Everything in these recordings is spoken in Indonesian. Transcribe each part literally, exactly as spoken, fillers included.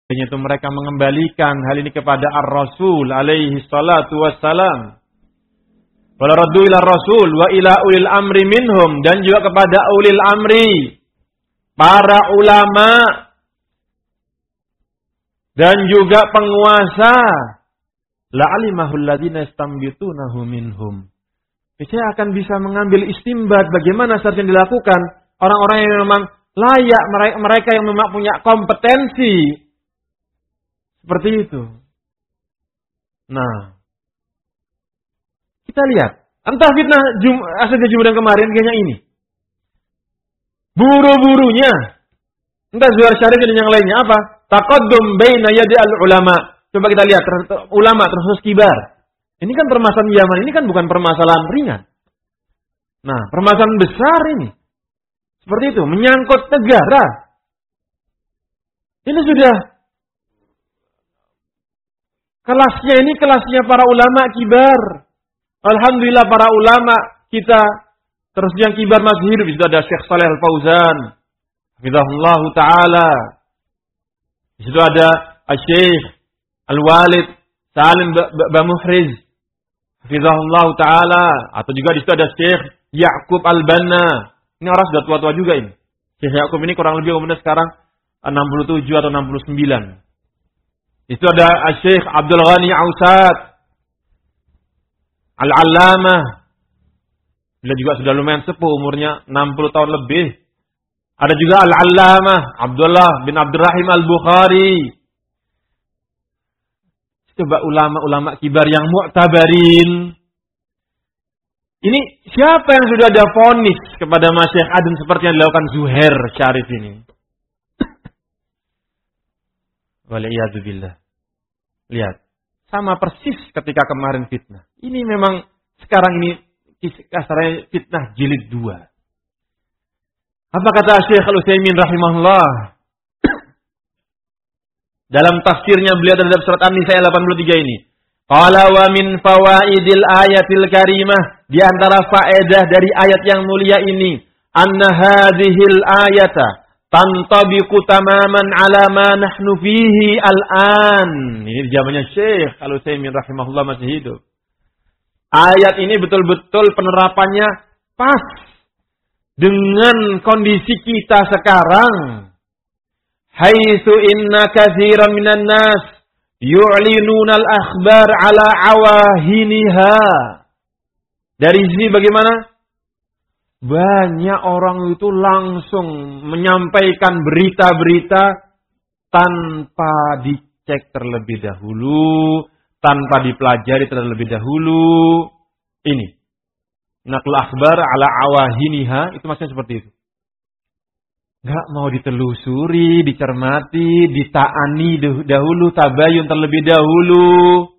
Itu mereka mengembalikan hal ini kepada Ar-Rasul alaihi salatu wassalam. Wala raddu ila Rasul wa ila ulil amri minhum, dan juga kepada ulil amri, para ulama dan juga penguasa. La'alimahul ladzina yastambitunahu minhum. Saya akan bisa mengambil istimbat bagaimana seharusnya dilakukan orang-orang yang memang layak, mereka yang memang punya kompetensi seperti itu. Nah, kita lihat. Entah fitnah Jum, asalnya Jumat kemarin kayaknya ini. Buru-burunya. Entah Zuhair Syarif dan yang lainnya apa? Taqaddum baina yadi al-ulama. Coba kita lihat. Ulama terus kibar. Ini kan permasalahan zaman. Ini kan bukan permasalahan ringan. Nah, permasalahan besar ini. Seperti itu. Menyangkut negara. Ini sudah kelasnya ini kelasnya para ulama kibar. Alhamdulillah para ulama kita terus yang kibar masih hidup. Di situ ada Syekh Shalih Al-Fauzan, hafizahullah taala. Di situ ada Syekh Al-Walid Salim Bamuhriz, hafizahullah taala. Atau juga di situ ada Syekh Ya'qub Al-Banna. Ini orang sudah tua-tua juga ini. Syekh Ya'qub ini kurang lebih umurnya sekarang enam puluh tujuh atau enam puluh sembilan. Itu ada Syekh Abdul Ghani Ausat Al-Allamah. Beliau juga sudah lumayan sepuh, umurnya enam puluh tahun lebih. Ada juga Al-Allamah Abdullah bin Abdurrahim Al-Bukhari. Coba ulama-ulama kibar yang mu'tabarin. Ini siapa yang sudah ada vonis kepada Masyayikh Adem seperti yang dilakukan Zuhair Syarif ini? Waliyadzubillah. Lihat. Sama persis ketika kemarin fitnah. Ini memang sekarang ini kasarnya fitnah jilid dua. Apa kata Syekh Al-Utsaimin rahimahullah? Dalam tafsirnya beliau terhadap surat An-Nisa ayat delapan puluh tiga ini. Qala wa min fawaidil ayatil karimah. Di antara faedah dari ayat yang mulia ini. Anna hadhil ayata tantabiqu tamaman ala ma nahnu fihi al-an. Ini zamannya Syekh Al-Utsaimin rahimahullah masih hidup. Ayat ini betul-betul penerapannya pas dengan kondisi kita sekarang. Haitsu inna katsiran minan nas yu'linuna al-akhbar ala awahiniha. Dari sini bagaimana? Banyak orang itu langsung menyampaikan berita-berita tanpa dicek terlebih dahulu, tanpa dipelajari terlebih dahulu. Ini. Naql akhbar ala awahiniha, itu maksudnya seperti itu. Enggak mau ditelusuri, dicermati, ditaani dahulu, tabayun terlebih dahulu.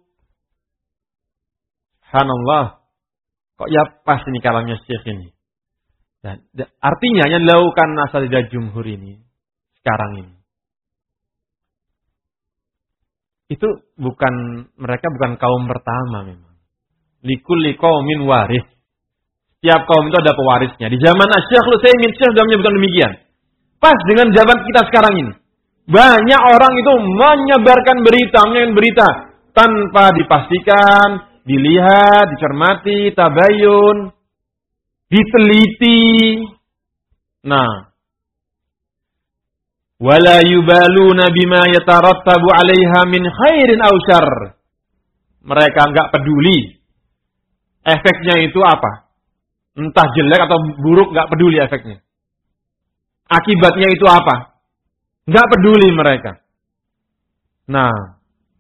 Subhanallah. Kok ya pas ini kalamnya Syekh ini. Dan, artinya yang dilakukan asatidzah jumhur ini sekarang ini itu bukan, mereka bukan kaum pertama memang. Likulli qaumin waris. Setiap kaum itu ada pewarisnya. Di zaman Syekh Al-Utsaimin Syekh sudah menyebutkan demikian. Pas dengan zaman kita sekarang ini. Banyak orang itu menyebarkan berita, menyebarkan berita tanpa dipastikan, dilihat, dicermati, tabayun, diteliti. Nah, wala yubaluna bima yatarattabu 'alaiha min khairin aw syarr. Mereka enggak peduli efeknya itu apa. Entah jelek atau buruk, enggak peduli efeknya. Akibatnya itu apa? Enggak peduli mereka. Nah,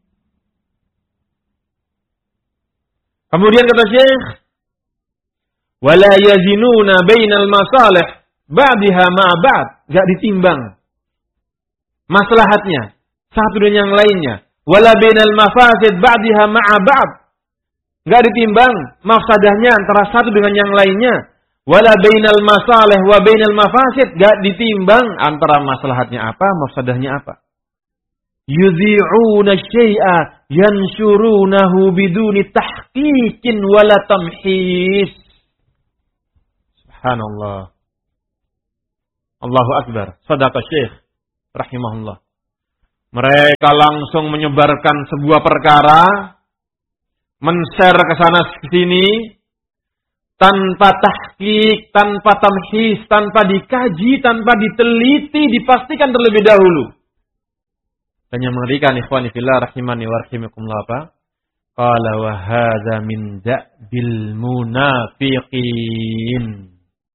kemudian kata Syekh, wala yazinuna bainal masalih ba'daha ma'a ba'd. Enggak ditimbang maslahatnya satu dengan yang lainnya. Wala bainal mafasid ba'daha ma'a ba'd. Enggak ditimbang mafsadahnya antara satu dengan yang lainnya. Wala bainal masalih wa bainal mafasid. Enggak ditimbang antara maslahatnya apa, mafsadahnya apa. Yudhi'una syai'a yansyurunahu biduni tahqiqin wala tamhis. Subhanallah. Allahu Akbar. Sadaqa Syekh rahimahullah. Mereka langsung menyebarkan sebuah perkara, men-share ke sana ke sini, tanpa tahqiq, tanpa tamhis, tanpa dikaji, tanpa diteliti, dipastikan terlebih dahulu. Dan yang mengerikan, ikhwani fillah rahimani wa rahimakumullah, apa? Qala wa hadza min da'bil munafiqin.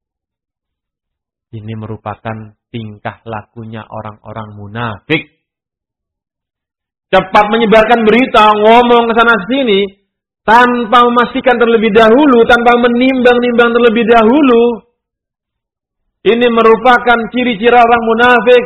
Ini merupakan tingkah lakunya orang-orang munafik. Cepat menyebarkan berita, ngomong ke sana sini, tanpa memastikan terlebih dahulu, tanpa menimbang-nimbang terlebih dahulu. Ini merupakan ciri-ciri orang munafik.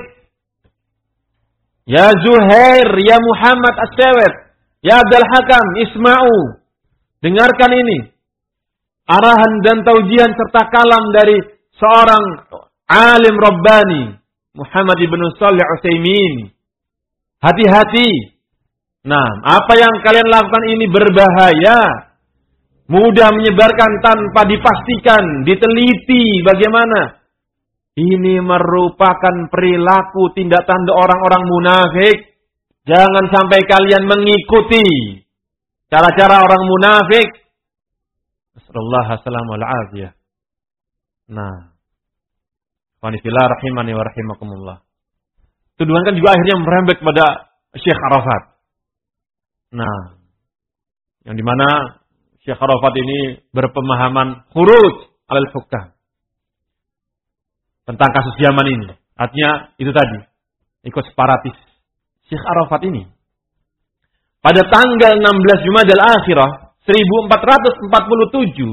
Ya Zuhair, ya Muhammad As-Sawet, ya Abdul Hakam, isma'u. Dengarkan ini. Arahan dan taujihan serta kalam dari seorang alim Rabbani, Muhammad ibn Shalih Al-Utsaimin. Hati-hati. Nah, apa yang kalian lakukan ini berbahaya. Mudah menyebarkan tanpa dipastikan, diteliti bagaimana. Ini merupakan perilaku tindak tanduk orang-orang munafik. Jangan sampai kalian mengikuti cara-cara orang munafik. Nasallallahu alaihi wasallam. Nah, wanifillah rahimani wa rahimakumullah. Tuduhan kan juga akhirnya merembet kepada Syekh Arafat. Nah, yang dimana Syekh Arafat ini berpemahaman khuruj alal hukam tentang kasus Yaman ini. Artinya itu tadi, ikut separatis. Syekh Arafat ini pada tanggal enam belas Jumadil Akhirah seribu empat ratus empat puluh tujuh,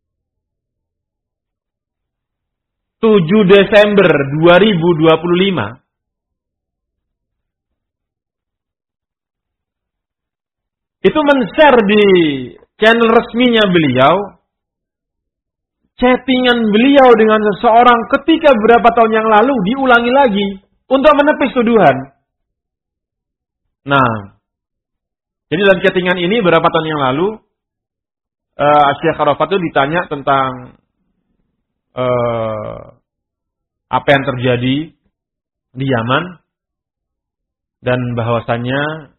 tujuh Desember dua ribu dua puluh lima, itu men-share di channel resminya beliau chattingan beliau dengan seseorang ketika beberapa tahun yang lalu diulangi lagi untuk menepis tuduhan. Nah, jadi dalam chattingan ini beberapa tahun yang lalu uh, Syekh Arafat itu ditanya tentang uh, apa yang terjadi di Yaman dan bahwasannya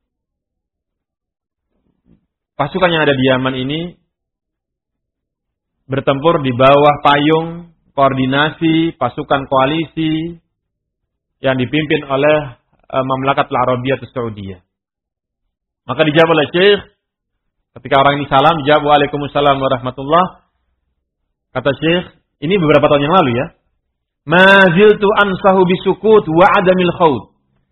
pasukan yang ada di Yaman ini bertempur di bawah payung koordinasi pasukan koalisi yang dipimpin oleh uh, Mamlakat Al-Arabiyyah As-Saudiyah. Maka dijawab oleh Syekh, ketika orang ini salam, dijawab Waalaikumsalam warahmatullah. Kata Syekh, ini beberapa tahun yang lalu ya. Ma ziltu ansahu bisukut wa adamil khawd.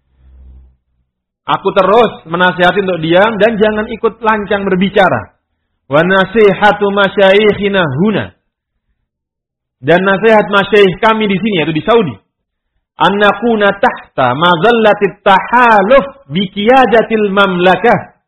Aku terus menasihati untuk diam dan jangan ikut lancang berbicara. Wa nasihatu masyayikhina huna. Dan nasihat masyayikh kami di sini, yaitu di Saudi. An nakuna tahta madhallatit tahaluf biqiyadatil mamlakah.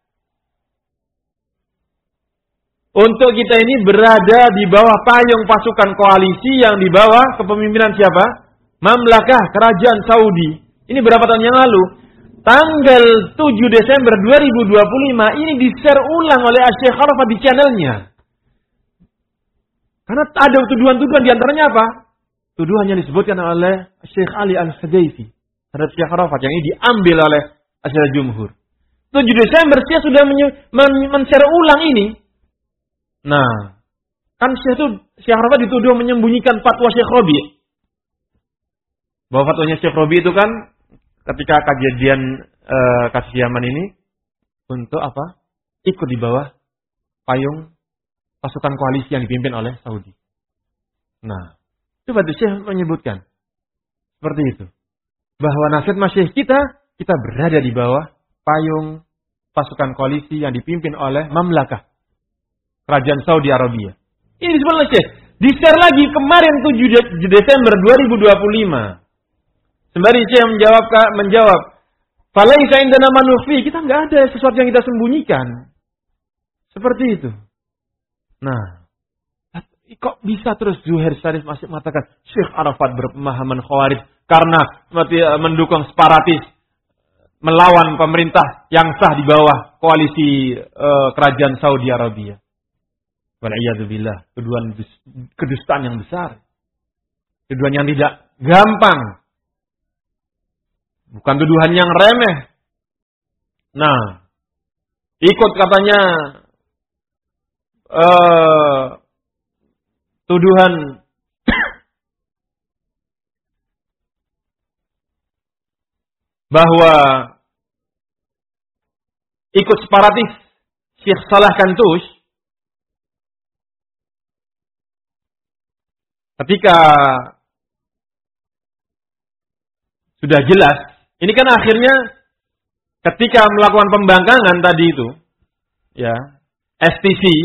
Untuk kita ini berada di bawah payung pasukan koalisi yang di bawah kepemimpinan siapa? Mamlakah, kerajaan Saudi. Ini berapa tahun yang lalu? Tanggal tujuh Desember dua ribu dua puluh lima ini di-share ulang oleh Syekh Arafat di channelnya. Karena ada tuduhan-tuduhan di antaranya apa? Tuduhan yang disebutkan oleh Syekh Ali Al-Hudayfi terhadap Syekh Arafat yang ini diambil oleh Asy'ariyah Jumhur. tujuh Desember Syekh sudah men-share ulang ini. Nah, kan Syekh itu Syekh Arafat dituduh menyembunyikan fatwa Syekh Rabi. Bahwa fatwanya Syekh Rabi itu kan ketika kejadian e, kasus Yaman ini untuk apa? Ikut di bawah payung pasukan koalisi yang dipimpin oleh Saudi. Nah, coba tuh Syekh menyebutkan seperti itu. Bahwa nasihat masyayikh kita, kita berada di bawah payung pasukan koalisi yang dipimpin oleh Mamlakah, Kerajaan Saudi Arabia. Ini disebut oleh Syekh. Di-share lagi kemarin tujuh Desember dua ribu dua puluh lima. Sembari Syekh menjawab, menjawab, falaisa indana manufi, kita nggak ada sesuatu yang kita sembunyikan. Seperti itu. Nah, kok bisa terus Zuhair Syarif masih mengatakan Syekh Arafat berpemahaman khawarij karena mendukung separatis melawan pemerintah yang sah di bawah koalisi uh, kerajaan Saudi Arabia. Wal'iyadzubillah, tuduhan kedustaan yang besar. Tuduhan yang tidak gampang. Bukan tuduhan yang remeh. Nah, ikut katanya uh, tuduhan bahwa ikut separatis Syekh Salah Kantush ketika sudah jelas, ini kan akhirnya ketika melakukan pembangkangan tadi itu, ya, S T C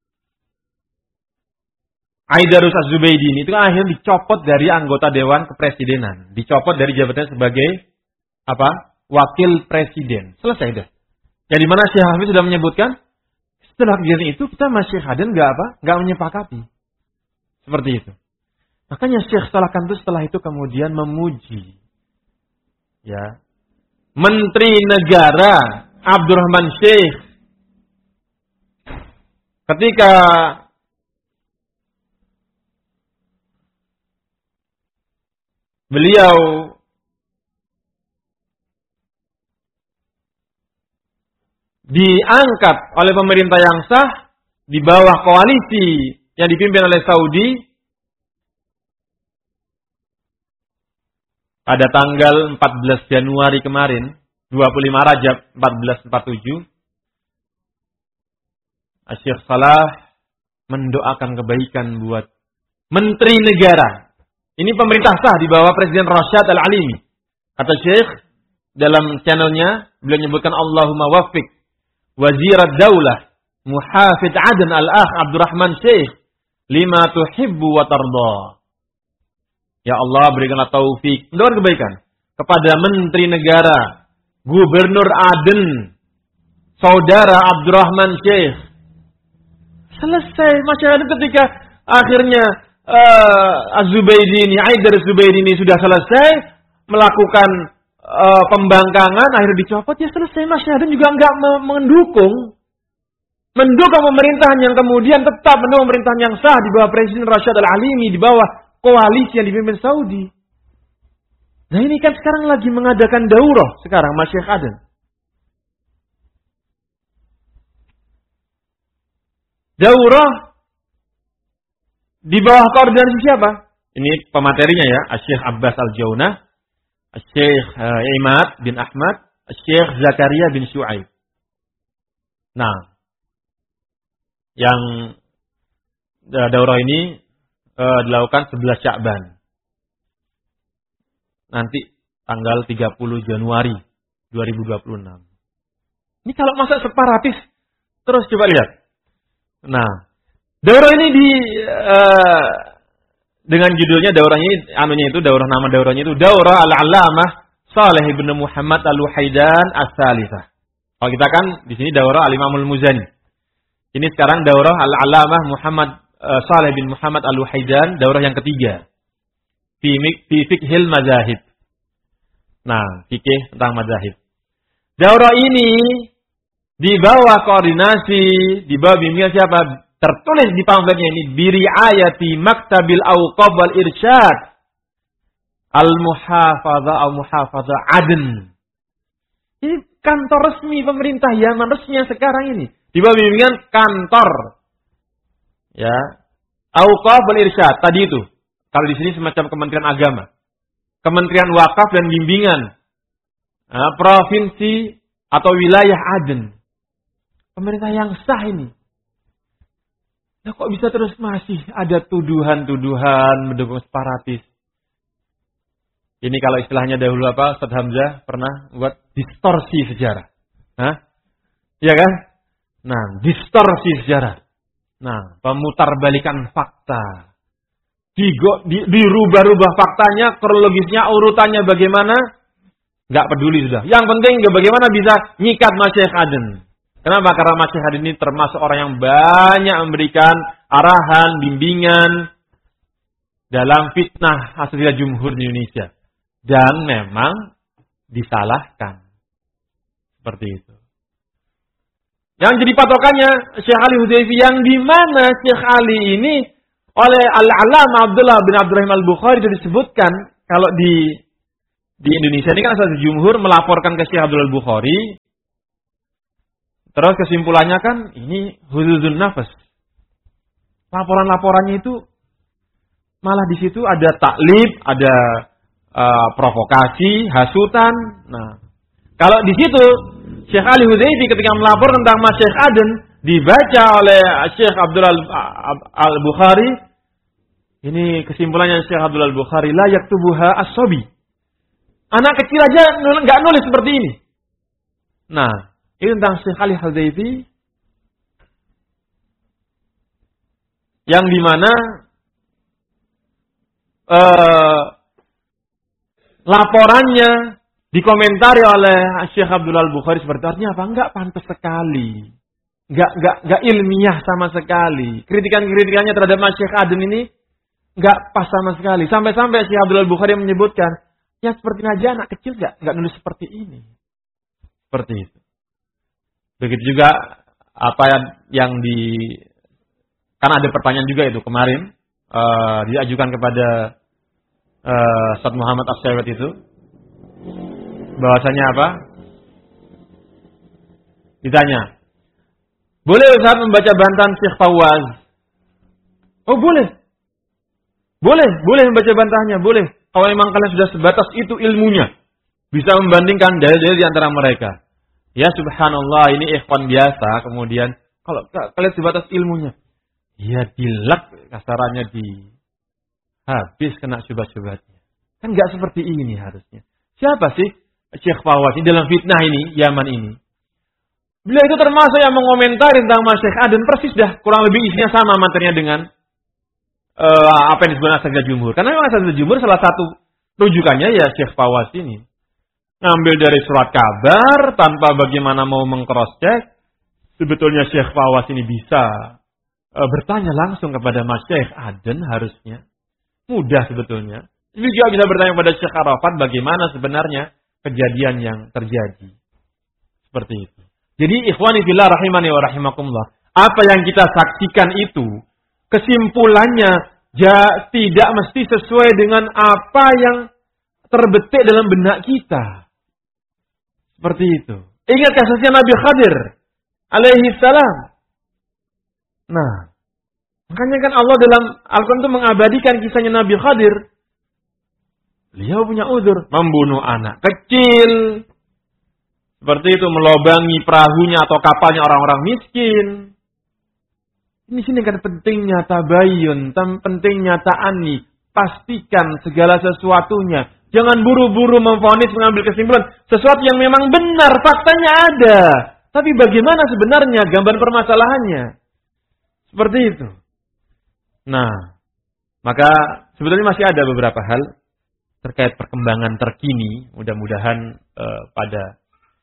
Aidarus Az-Zubaidi itu kan akhirnya dicopot dari anggota Dewan Kepresidenan, dicopot dari jabatannya sebagai apa? Wakil Presiden. Selesai dah. Jadi mana Syekh Hafiz sudah menyebutkan, setelah kejadian itu kita masih Haden nggak apa? Nggak menyepakati. Seperti itu. Makanya Syekh Salah Kantush setelah itu kemudian memuji, ya, Menteri Negara Abdurrahman Syekh ketika beliau diangkat oleh pemerintah yang sah di bawah koalisi yang dipimpin oleh Saudi pada tanggal empat belas Januari kemarin, dua puluh lima Rajab empat belas empat puluh tujuh, Syekh Salah mendoakan kebaikan buat Menteri Negara. Ini pemerintah sah di bawah Presiden Rasyad Al-Alimi. Kata Syekh dalam channelnya, beliau menyebutkan Allahumma waffiq Wazirat Daulah Muhafid Aden Al-Akh Abdurrahman Syekh lima tuhibbu wa tarda. Ya Allah, berikanlah taufik, mendoakan kebaikan kepada Menteri Negara Gubernur Aden Saudara Abdurrahman Syekh. Selesai masyarakat ketika akhirnya uh, Az-Zubaidi ini, Aidar Az-Zubaidi ini sudah selesai melakukan Uh, pembangkangan, akhirnya dicopot, ya selesai. Masyarakat juga enggak mendukung mendukung pemerintahan yang kemudian tetap mendukung pemerintahan yang sah di bawah Presiden Rasyad Al-Alimi, di bawah koalisi yang dipimpin Saudi. Nah ini kan sekarang lagi mengadakan daurah sekarang Masyayikh Aden. Daurah di bawah koordinasi siapa? Ini pematerinya ya, Syekh Abbas Al-Jaunah, Syekh uh, Imad bin Ahmad, Syekh Zakaria bin Syu'aib. Nah, yang uh, daurah ini uh, dilakukan sebelas Sya'ban. Nanti tanggal tiga puluh Januari dua ribu dua puluh enam. Ini kalau masa separatis, terus coba lihat. Nah, daurah ini di uh, dengan judulnya daurah ini, anunya itu daurah, nama daurahnya itu Daurah Al-Allamah Saleh bin Muhammad Al-Wahaidan As-Salisah. Kalau kita kan di sini daurah Al-Imam Al-Muzani. Ini sekarang daurah Al-Allamah Muhammad uh, Saleh bin Muhammad Al-Wahaidan, daurah yang ketiga. Fi fi fiqhil mazahib. Nah, fikih tentang mazahib. Daurah ini di bawah koordinasi, di bawah bimbingan siapa? Tertulis di pamfletnya ini, biriayati Maktabil Awqaf wal Irsyad Al-Muhafadzah Al-Muhafadzah Aden. Ini kantor resmi pemerintah Yaman, resmi yang sekarang ini. Di bawah bimbingan kantor, ya, Awqaf wal Irsyad. Tadi itu, kalau di sini semacam Kementerian Agama, Kementerian Wakaf dan Bimbingan, nah, Provinsi atau Wilayah Aden. Pemerintah yang sah ini. Nah kok bisa terus masih ada tuduhan-tuduhan mendukung separatis? Ini kalau istilahnya dahulu apa, Ustaz Hamzah pernah buat distorsi sejarah. Hah? Iya kan? Nah, distorsi sejarah. Nah, pemutarbalikan fakta. Digo, di, dirubah-rubah faktanya, kronologisnya, urutannya bagaimana? Gak peduli sudah. Yang penting bagaimana bisa nyikat Masyayikh Aden. Kenapa? Karena Masyayikh Aden ini termasuk orang yang banyak memberikan arahan, bimbingan dalam fitnah asasiya jumhur di Indonesia. Dan memang disalahkan. Seperti itu. Yang jadi patokannya Syekh Ali Hudayfi, yang di mana Syekh Ali ini oleh Al-Allamah Abdullah bin Abdurrahim Al-Bukhari itu disebutkan, kalau di di Indonesia ini kan asasiya jumhur melaporkan ke Syekh Abdullah Al-Bukhari, Terus kesimpulannya kan ini huzuzun nafas. Laporan-laporannya itu malah di situ ada taklib, ada uh, provokasi, hasutan. Nah, kalau di situ Syekh Ali Hudzaify ketika melapor tentang Mas Syekh Aden dibaca oleh Syekh Abdul Al-Bukhari, ini kesimpulannya Syekh Abdul Al-Bukhari, la yaktubuha as-sabi. Anak kecil aja nggak nulis seperti ini. Nah, ini tentang Syekh Ali Hudzaify yang dimana uh, laporannya dikomentari oleh Syekh Abdul Al-Bukhari seperti artinya apa? Enggak pantas sekali. Enggak enggak enggak ilmiah sama sekali. Kritikan-kritikannya terhadap Mas Syekh Aden ini enggak pas sama sekali. Sampai-sampai Syekh Abdul Al-Bukhari menyebutkan, ya seperti aja anak kecil enggak enggak nulis seperti ini. Seperti itu. Begitu juga apa yang, yang di karena ada pertanyaan juga itu kemarin uh, diajukan kepada uh, Ustaz Muhammad As-Sawet itu bahwasanya apa? Ditanya, boleh Ustaz membaca bantahan Syekh Fawaz? Oh boleh. Boleh, boleh membaca bantahannya, boleh. Kalau memang kalian sudah sebatas itu ilmunya, bisa membandingkan dalil-dalil di antara mereka. Ya subhanallah, ini ikhwan biasa, kemudian kalau kalian sebatas ilmunya, ya dilak kasarannya di habis kena syubhat-syubhatnya. Kan enggak seperti ini harusnya. Siapa sih Syekh Fawaz ini dalam fitnah ini, Yaman ini? Beliau itu termasuk yang mengomentari tentang Mas Syekh Aden persis dah, kurang lebih isinya sama materinya dengan uh, apa yang disebut Asatidzah Jumhur. Karena memang Asatidzah Jumhur salah satu rujukannya ya Syekh Fawaz ini. Ngambil dari surat kabar tanpa bagaimana mau meng-cross-check. Sebetulnya Syekh Fawaz ini bisa uh, bertanya langsung kepada Mas Syekh Aden harusnya. Mudah sebetulnya. Ini juga bisa bertanya kepada Syekh Arafat bagaimana sebenarnya kejadian yang terjadi. Seperti itu. Jadi ikhwani fillah rahimani wa rahimakumullah. Apa yang kita saksikan itu kesimpulannya ja, tidak mesti sesuai dengan apa yang terbetik dalam benak kita. Seperti itu. Ingat kasusnya Nabi Khadir alaihi salam. Nah, makanya kan Allah dalam Al-Quran itu mengabadikan kisahnya Nabi Khadir. Beliau punya uzur, membunuh anak kecil. Seperti itu, melobangi perahunya atau kapalnya orang-orang miskin. Ini sini kan pentingnya tabayun, pentingnya ta'ani. Pastikan segala sesuatunya. Jangan buru-buru memvonis mengambil kesimpulan. Sesuatu yang memang benar, faktanya ada. Tapi bagaimana sebenarnya gambaran permasalahannya? Seperti itu. Nah, maka sebetulnya masih ada beberapa hal terkait perkembangan terkini, mudah-mudahan uh, pada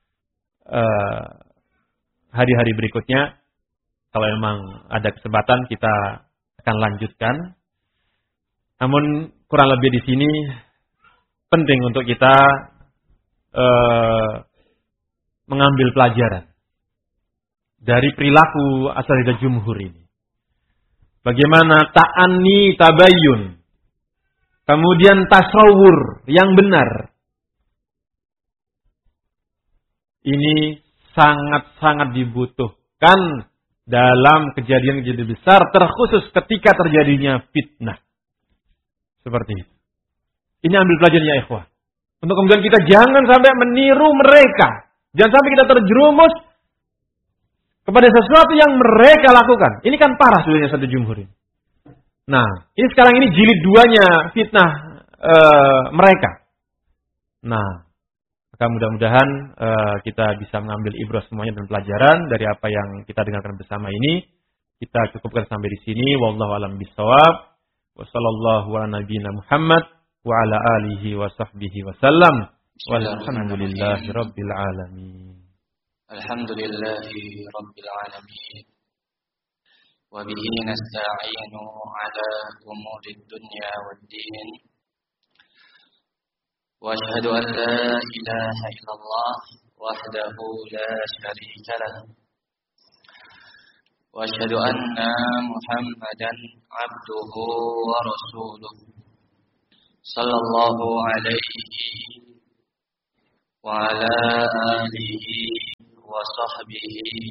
uh, hari-hari berikutnya, kalau memang ada kesempatan kita akan lanjutkan. Namun kurang lebih di sini penting untuk kita uh, mengambil pelajaran dari perilaku Asatidzah Jumhur ini. Bagaimana ta'anni tabayyun. Kemudian tasawur yang benar. Ini sangat-sangat dibutuhkan dalam kejadian-kejadian besar, terkhusus ketika terjadinya fitnah. Seperti itu. Ini ambil pelajaran ya ikhwah. Untuk kemudian kita jangan sampai meniru mereka. Jangan sampai kita terjerumus kepada sesuatu yang mereka lakukan. Ini kan parah sebenarnya satu jumhur ini. Nah, ini sekarang ini jilid duanya fitnah e, mereka. Nah, maka mudah-mudahan e, kita bisa mengambil ibrah semuanya dan pelajaran dari apa yang kita dengarkan bersama ini. Kita cukupkan sampai di sini. Wallahu a'lam bishawab. Wassallallahu ala nabiyyina Muhammad wa ala alihi wa sahbihi wa sallam. Walhamdulillahi rabbil alamin. Alhamdulillahi rabbil alamin. وبه نستعين على أمور الدنيا والدين وأشهد أن لا إله إلا الله وحده لا شريك له وأشهد أن محمدا عبده ورسوله صلى الله عليه وعلى آله وصحبه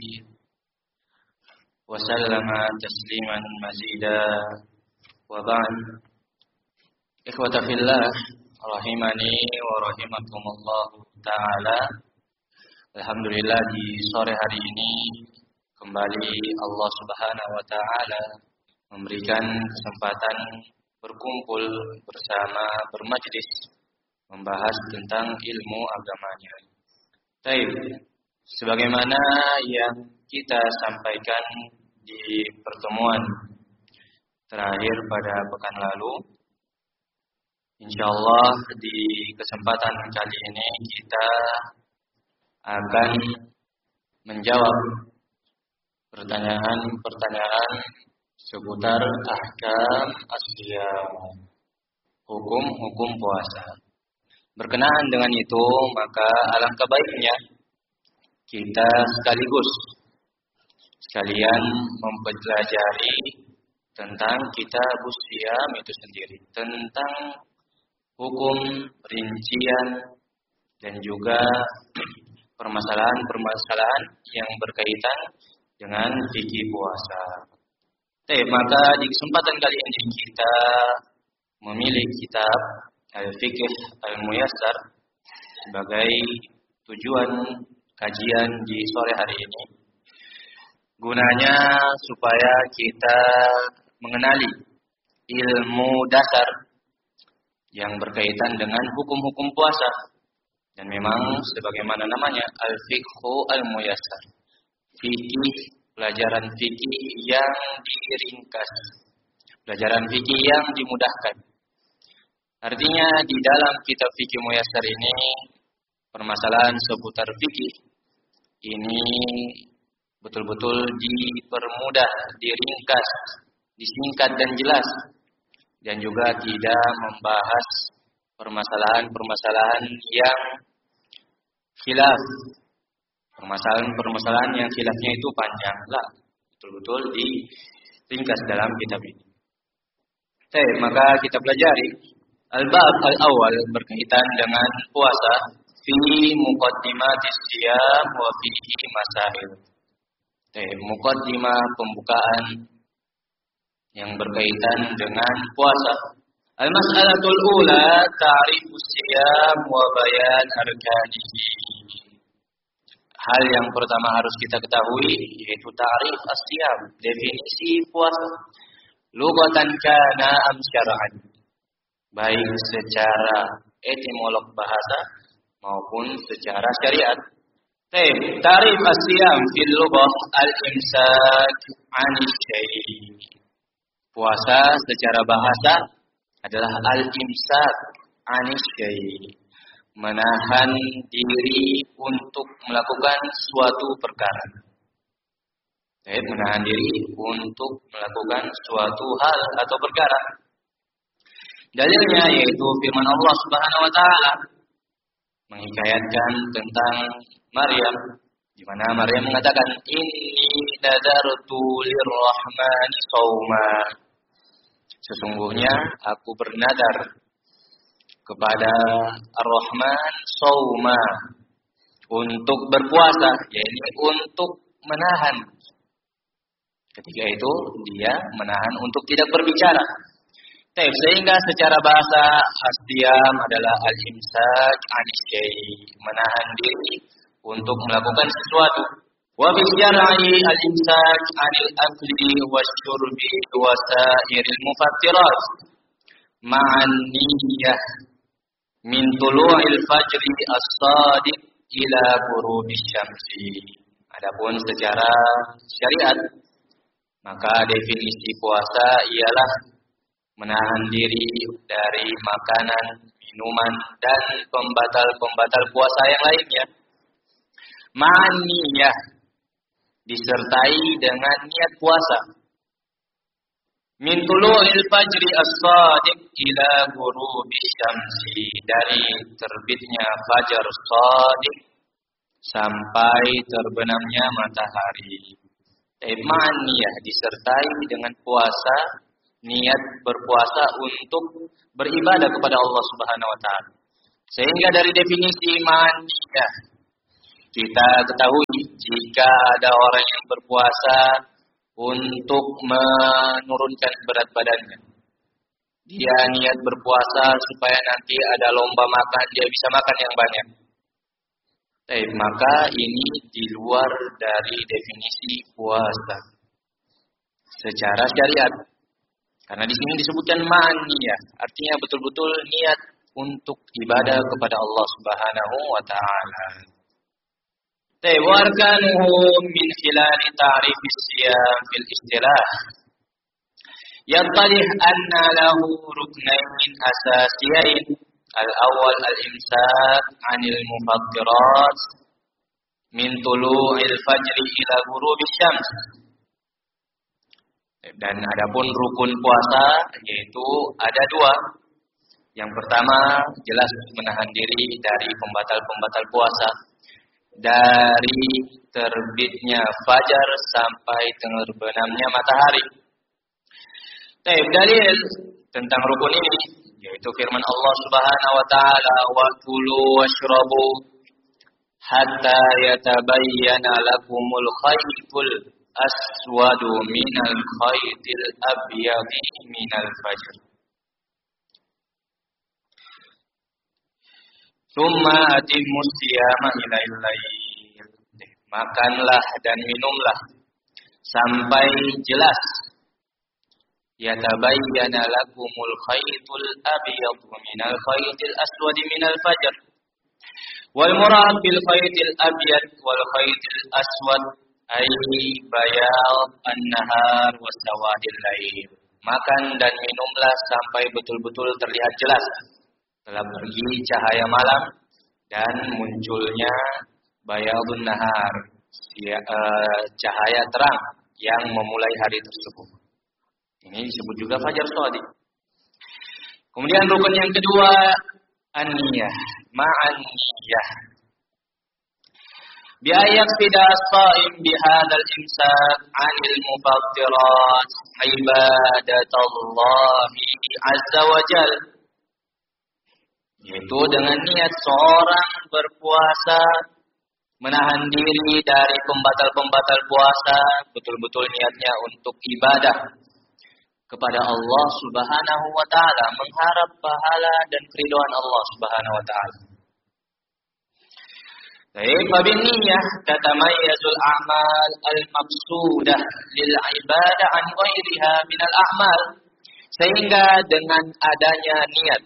وسلم تسليما مزيدا وبعد إخوة في الله rahimani wa rahimakumullah ta'ala. Alhamdulillah di sore hari ini kembali Allah Subhanahu wa taala memberikan kesempatan berkumpul bersama bermajlis membahas tentang ilmu agamanya. Baik, sebagaimana yang kita sampaikan di pertemuan terakhir pada pekan lalu, insyaallah di kesempatan kali ini kita akan menjawab pertanyaan-pertanyaan seputar ahkam as-siyam, hukum-hukum puasa. Berkenaan dengan itu, maka alangkah baiknya kita sekaligus sekalian mempelajari tentang kitabus siyam itu sendiri, tentang hukum, rincian, dan juga permasalahan-permasalahan yang berkaitan dengan fikih puasa. Oke, maka di kesempatan kali ini kita memilih kitab Al-Fiqh Al-Muyassar sebagai tujuan kajian di sore hari ini. Gunanya supaya kita mengenali ilmu dasar yang berkaitan dengan hukum-hukum puasa. Dan memang sebagaimana namanya Al-Fiqhu Al-Muyassar, fikih, pelajaran fikih yang diringkas, pelajaran fikih yang dimudahkan. Artinya di dalam kitab fikih Muyassar ini permasalahan seputar fikih ini betul-betul dipermudah, diringkas, disingkat dan jelas, dan juga tidak membahas permasalahan-permasalahan yang khilaf, permasalahan-permasalahan yang khilafnya itu panjang lah, betul-betul diringkas dalam kitab ini. Oke, maka kita pelajari al-bab al-awwal berkaitan dengan puasa, fi muqaddimatis siyam wa fihi masail. Oke, muqaddimah, pembukaan yang berkaitan dengan puasa. Al-mas'alatul ula ta'rifus siyam wa bayan arkanihi. Hal yang pertama harus kita ketahui yaitu ta'rif as-siyam, definisi puasa. Lughatan kana am syar'an, baik secara etimolog bahasa maupun secara syariat. Ta'rif as-siyam fil lughah al-imsak 'anil syai'. Puasa secara bahasa adalah al-imsak 'anil syai', menahan diri untuk melakukan suatu perkara. Eh, menahan diri untuk melakukan suatu hal atau perkara. Dalilnya yaitu firman Allah Subhanahu wa taala menghikayatkan tentang Maryam, di mana Maryam mengatakan, inni nadartu lirrahmani shauma. Sesungguhnya aku bernadar kepada Ar-Rahman shauma, untuk berpuasa, yaitu untuk menahan. Ketika itu dia menahan untuk tidak berbicara. Sehingga secara bahasa as-siyam adalah al-imsak 'anil syai', menahan diri untuk melakukan sesuatu. Wa fi syar'i al-imsak 'anil akli wasyurbi wa sa'iril mufattirat ma'an niyyah min tulu'il fajri as-shadiq ila ghurubish syamsi. Adapun secara syariat, maka definisi puasa ialah menahan diri dari makanan, minuman, dan pembatal-pembatal puasa yang lainnya. Ma'niyah, disertai dengan niat puasa. Min tulu'il fajri as-shadiq ila ghurubish syamsi, dari terbitnya fajar shadiq sampai terbenamnya matahari. Ma'niyah, disertai dengan puasa, niat berpuasa untuk beribadah kepada Allah Subhanahu wa taala. Sehingga dari definisi ma'niyah kita ketahui jika ada orang yang berpuasa untuk menurunkan berat badannya. Dia niat berpuasa supaya nanti ada lomba makan, dia bisa makan yang banyak. Eh, maka ini di luar dari definisi puasa secara syariat. Karena di sini disebutkan ma'niyah, artinya betul-betul niat untuk ibadah kepada Allah Subhanahu wa taala. Tawarkanuhu min khilal ta'rif as-siyam fil istilah. Yatalih anna lahu ruknain asasiyain. Al-awwal al-imsak 'anil mufattirat min tulu'il fajri ila ghurubish syams. Dan adapun rukun puasa yaitu ada dua. Yang pertama jelas menahan diri dari pembatal-pembatal puasa dari terbitnya fajar sampai terbenamnya matahari. Baik, dalil tentang rukun ini yaitu firman Allah Subhanahu wa taala, wa kulu washrabu hatta yatabayyana lakumul khaytul aswadu minal khaytil abyadi minal fajr. Tsumma atimmus siyama ilail lail. Makanlah dan minumlah sampai jelas yatabayyana lakumul khaytul abyad minal khaytil aswad minal fajr. Wal murad bil khaytil abyad wal khaytil aswad ay bayad an-nahar was sawadil lail. Makan dan minumlah sampai betul-betul terlihat jelas telah pergi cahaya malam dan munculnya bayadun nahar, cahaya terang yang memulai hari tersebut. Ini disebut juga fajar shadiq. Kemudian rukun yang kedua, an-niyah, ma'an niyah. Bi ayaqsida as-sha'im bi hadzal imsak 'anil mufattirat ibadatallahi azza wa jalla. Yaitu dengan niat seorang berpuasa menahan diri dari pembatal-pembatal puasa, betul-betul niatnya untuk ibadah kepada Allah Subhanahu wa taala, mengharap pahala dan keridhaan Allah Subhanahu wa taala. Baik, fabiniyah tatamayyazul a'mal al-maqsudah lil ibadah an ghairiha minal a'mal. Sehingga dengan adanya niat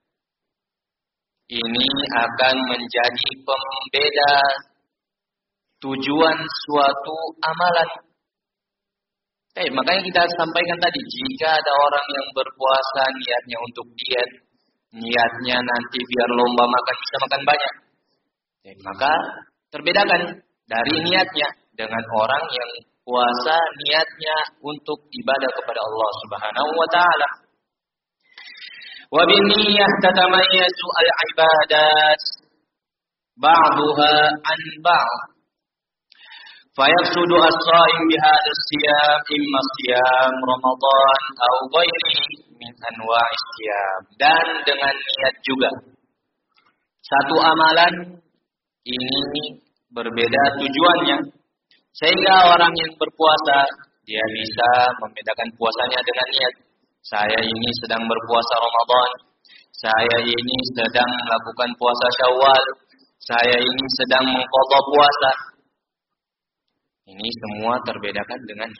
ini akan menjadi pembeda tujuan suatu amalan. Eh, makanya kita sampaikan tadi, jika ada orang yang berpuasa niatnya untuk diet, niatnya nanti biar lomba makan bisa makan banyak, eh, maka terbedakan dari niatnya dengan orang yang puasa niatnya untuk ibadah kepada Allah Subhanahu wa taala. Wa binniyah tatamayyazu al-ibadat ba'daha an ba'd. Fayaqsudu as-sha'im bihadha as-siyam imma siyam Ramadan aw ghairihi min anwa'is siyam. Dan dengan niat juga. Satu amalan ini berbeda tujuannya. Sehingga orang yang berpuasa dia bisa membedakan puasanya dengan niat. Saya ini sedang berpuasa Ramadan. Saya ini sedang melakukan puasa Syawal. Saya ini sedang mengqadha puasa. Ini semua terbedakan dengan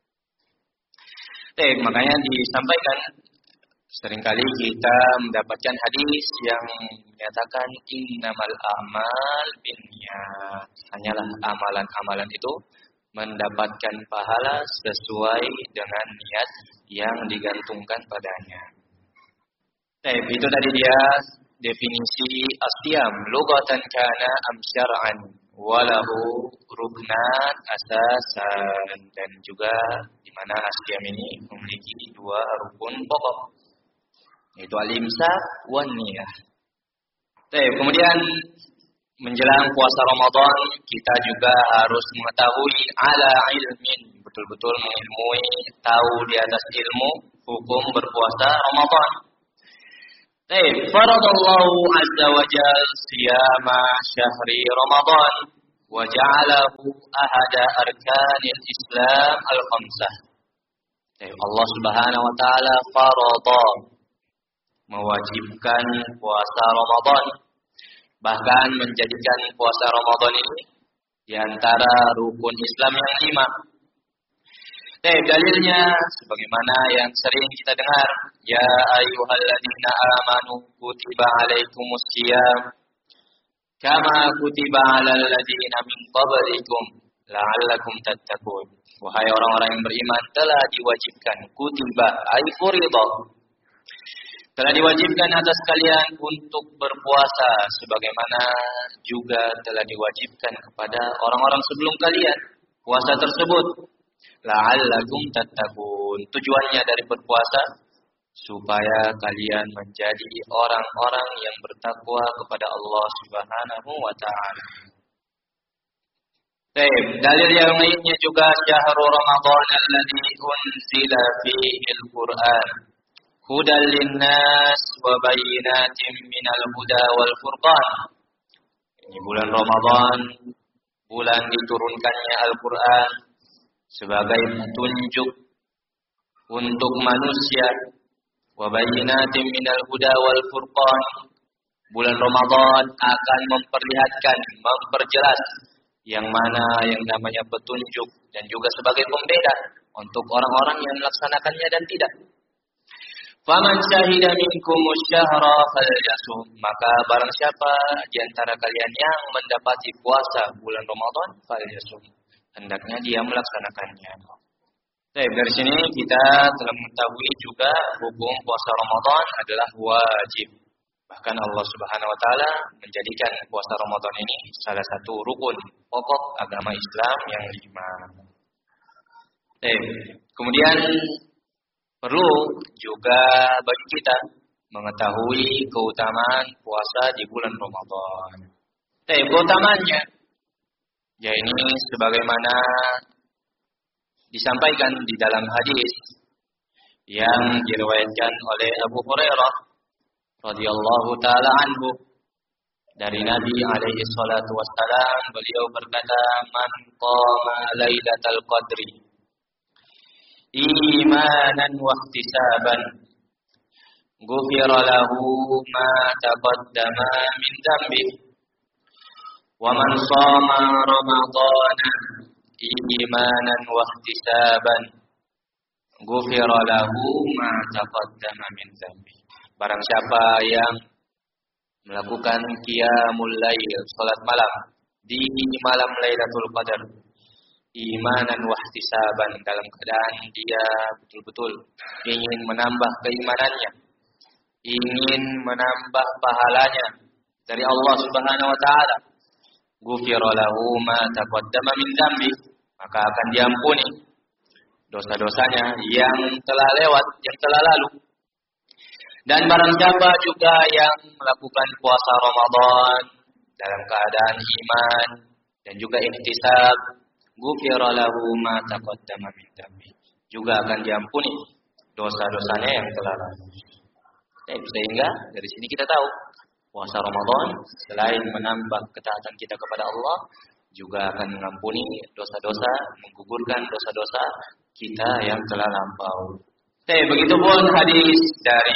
eh, makanya disampaikan seringkali kita mendapatkan hadis yang menyatakan innamal a'mal binniyat. Hanyalah amalan-amalan itu mendapatkan pahala sesuai dengan niat yang digantungkan padanya. Eh, itu tadi dia definisi as-siyam lughatan kana am syar'an walahu ruknan asasan, dan juga di mana as-siyam ini memiliki dua rukun pokok, yaitu al-imsak wan niyah. Eh, kemudian menjelang puasa Ramadan kita juga harus mengetahui ala ilmin, betul-betul mengilmui, tahu di atas ilmu hukum berpuasa Ramadan. Eh, faradallahu azza wa jalla siyama syahri Ramadan wa ja'alahu ahada arkanil Islam al-khamsah. Allah Subhanahu wa taala farada, mewajibkan puasa Ramadan, bahkan menjadikan puasa Ramadan ini di antara rukun Islam yang lima. Eh, dalilnya sebagaimana yang sering kita dengar, ya ayyuhalladzina amanu kutiba alaikumus syiyam kama kutiba alal ladzina min qablikum la'allakum tattaqun. Wahai orang-orang yang beriman, telah diwajibkan, kutiba ay furida, telah diwajibkan atas kalian untuk berpuasa sebagaimana juga telah diwajibkan kepada orang-orang sebelum kalian puasa tersebut. La'allakum tattaqun. Tujuannya dari berpuasa supaya kalian menjadi orang-orang yang bertakwa kepada Allah Subhanahu wa taala. Baik, dalil yang lainnya juga syahrul Ramadan alladzi unzila fihi al-Qur'an hudan linnas wa bayyinatin minal huda wal furqan. Ini bulan Ramadan, bulan diturunkannya Al-Qur'an sebagai petunjuk untuk manusia, wa bayyinatin minal huda wal furqan. Bulan Ramadan akan memperlihatkan, memperjelas yang mana yang namanya petunjuk dan juga sebagai pembeda untuk orang-orang yang melaksanakannya dan tidak. Faman syahida minkumus syahra falyasum, maka barang siapa di antara kalian yang mendapati puasa bulan Ramadan falyasum, hendaknya dia melaksanakannya. Baik, dari sini kita telah mengetahui juga hukum puasa Ramadan adalah wajib. Bahkan Allah Subhanahu wa taala menjadikan puasa Ramadan ini salah satu rukun pokok agama Islam yang lima. Baik, kemudian perlu juga bagi kita mengetahui keutamaan puasa di bulan Ramadan. Baik, keutamaannya ya ini sebagaimana disampaikan di dalam hadis yang diriwayatkan oleh Abu Hurairah radhiyallahu taala anhu dari Nabi alaihi salatu wassalam, beliau berkata, man qama lailatal qadri imanan wa ihtisaban ghufira lahu ma taqaddama min dhanbi wa man shama ramadana imanan wa ihtisaban ghufira lahu ma taqaddama min dhanbi. Barang siapa yang melakukan qiyamul lail, salat malam di malam Lailatul Qadar, imanan wa ihtisaban, dalam keadaan dia betul-betul ingin menambah keimanannya, ingin menambah pahalanya dari Allah Subhanahu wa taala, ghufira lahu ma taqaddama min dzambi, maka akan diampuni dosa-dosanya yang telah lewat, yang telah lalu. Dan barang siapa juga yang melakukan puasa Ramadan dalam keadaan iman dan juga ihtisab, ghufira lahu ma taqaddama min dzambi, juga akan diampuni dosa-dosanya yang telah lalu. Sehingga dari sini kita tahu puasa Ramadan selain menambah ketaatan kita kepada Allah, juga akan mengampuni dosa-dosa, menggugurkan dosa-dosa kita yang telah lampau. Eh, begitupun hadis dari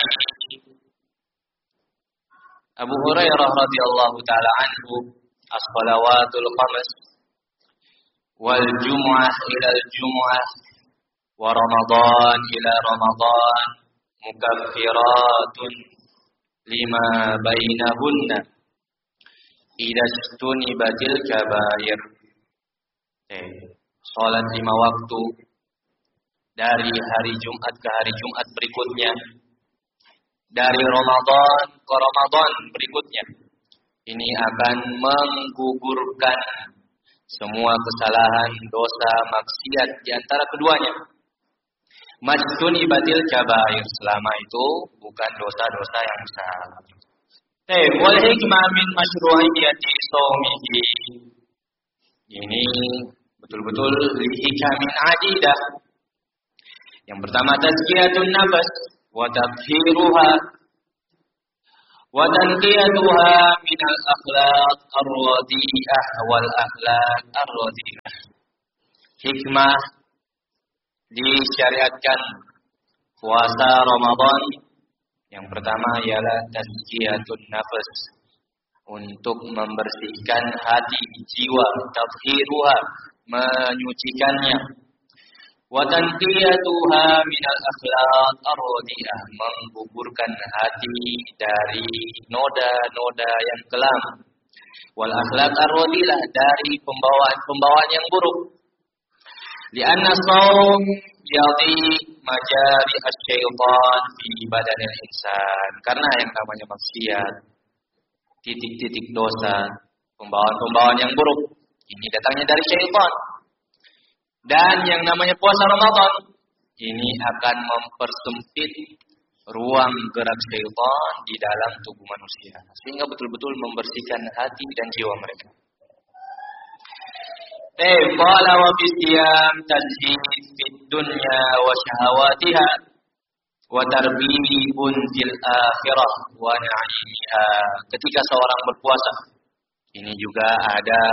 Abu Hurairah radhiyallahu taala anhu, as-shalawatul khams wal jumu'ah ila al-jumu'ah wa ramadan ila ramadan mukaffiratun lima bainahunna idza istunibatil kabair. Eh, salat lima waktu dari hari Jumat ke hari Jumat berikutnya, dari Ramadan ke Ramadan berikutnya, ini akan menggugurkan semua kesalahan, dosa, maksiat di antara keduanya. Majtuni batil kabair, selama itu bukan dosa-dosa yang besar. Eh, wal hikmah min masyru'iyyati shaumihi. Ini betul-betul li hikamin adidah. Yang pertama tazkiyatun nafas wa tathiruha wa tanqiyatuha min al-akhlaq ar-radhi'ah wal akhlaq ar-radhi'ah. Hikmah disyariatkan puasa Ramadan yang pertama ialah tazkiyatun nafas, untuk membersihkan hati, jiwa, tathiruha, menyucikannya. Wa tanqiyatuha minal akhlaq ar-radhi'ah, menggugurkan hati dari noda-noda yang kelam. Wal akhlaq ar-radhi'ah, dari pembawaan-pembawaan yang buruk. Lianna shaum yadhi majari asy-syaitan fi badanil insan. Karena yang namanya maksiat, titik-titik dosa, pembawaan-pembawaan yang buruk, ini datangnya dari syaitan. Dan yang namanya puasa Ramadan, ini akan mempersempit ruang gerak syaitan di dalam tubuh manusia, sehingga betul-betul membersihkan hati dan jiwa mereka. Qala wa bisiyam tazhid fid dunya wa syahawatiha wa tarbibun fil akhirah wa na'imiha. Ketika seorang berpuasa, ini juga ada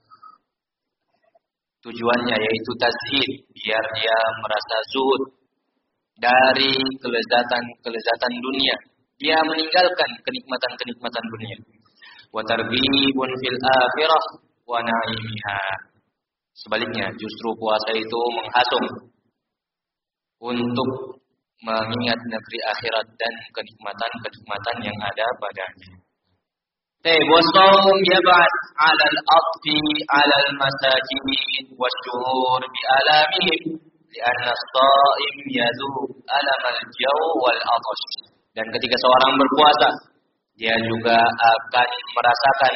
tujuannya, yaitu tazhid, biar dia merasa zuhud dari kelezatan-kelezatan dunia. Dia meninggalkan kenikmatan-kenikmatan dunia. Wa tarbibun fil akhirah wa na'imiha. Sebaliknya, justru puasa itu menghasung untuk mengingat negeri akhirat dan kenikmatan-kenikmatan yang ada padanya. Taib wasawm yab'ath 'ala al-'atfi 'ala al-masajid wasyuhur bi alamihim li'anna as-sha'im yadhuq alam al-jaw wal 'atash. Dan ketika seorang berpuasa, dia juga akan merasakan